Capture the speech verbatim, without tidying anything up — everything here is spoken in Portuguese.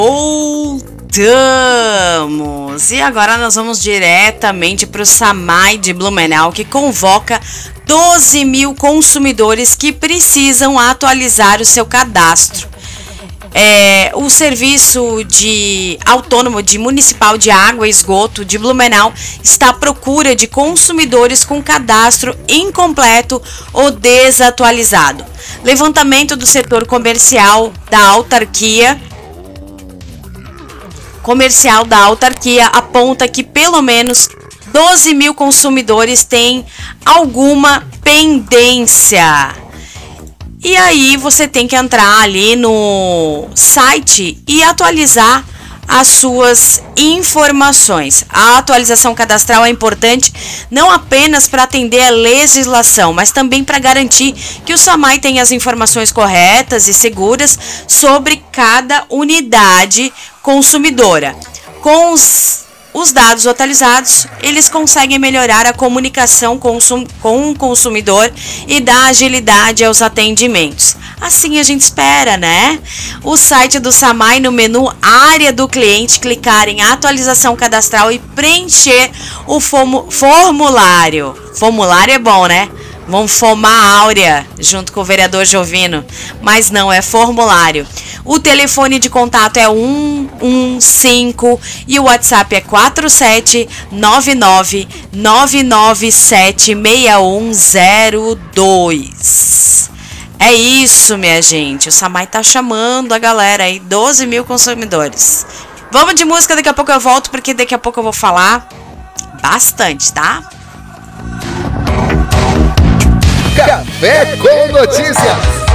Voltamos! E agora nós vamos diretamente para o SAMAI de Blumenau, que convoca doze mil consumidores que precisam atualizar o seu cadastro. É, o Serviço de Autônomo de Municipal de Água e Esgoto de Blumenau está à procura de consumidores com cadastro incompleto ou desatualizado. Levantamento do setor comercial da autarquia comercial da autarquia aponta que pelo menos doze mil consumidores têm alguma pendência. E aí você tem que entrar ali no site e atualizar as suas informações. A atualização cadastral é importante não apenas para atender a legislação, mas também para garantir que o SAMAI tem as informações corretas e seguras sobre cada unidade consumidora. Com os, os dados atualizados, eles conseguem melhorar a comunicação consum, com o consumidor e dar agilidade aos atendimentos. Assim a gente espera, né? O site do SAMAI, no menu Área do Cliente, clicar em Atualização Cadastral e preencher o formulário. Formulário é bom, né? Vamos formar a Áurea junto com o vereador Jovino, mas não, é formulário. O telefone de contato é um um cinco e o WhatsApp é quatro sete nove nove nove nove sete seis um zero dois. É isso, minha gente. O SAMAI tá chamando a galera aí, doze mil consumidores. Vamos de música, daqui a pouco eu volto, porque daqui a pouco eu vou falar bastante, tá? Café com Notícias.